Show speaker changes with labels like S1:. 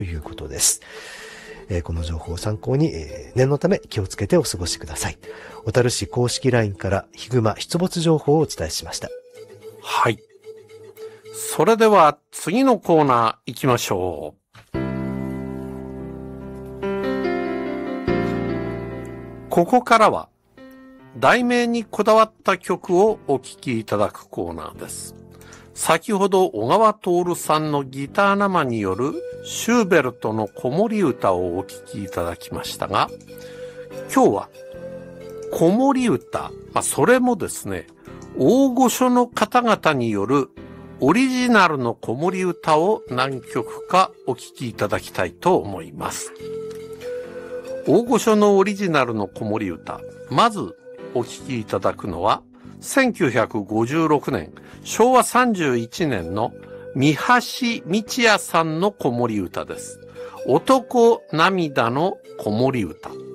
S1: ということです。この情報を参考に、念のため気をつけてお過ごしください。小樽市公式 LINE からヒグマ出没情報をお伝えしました。
S2: はい。それでは次のコーナー行きましょう。ここからは題名にこだわった曲をお聴きいただくコーナーです。先ほど小川徹さんのギター生によるシューベルトの子守歌をお聴きいただきましたが、今日は子守歌、それもですね、大御所の方々によるオリジナルの子守歌を何曲かお聴きいただきたいと思います。大御所のオリジナルの子守歌、まずお聴きいただくのは1956年昭和31年の三橋道也さんの子守歌です。男涙の子守歌。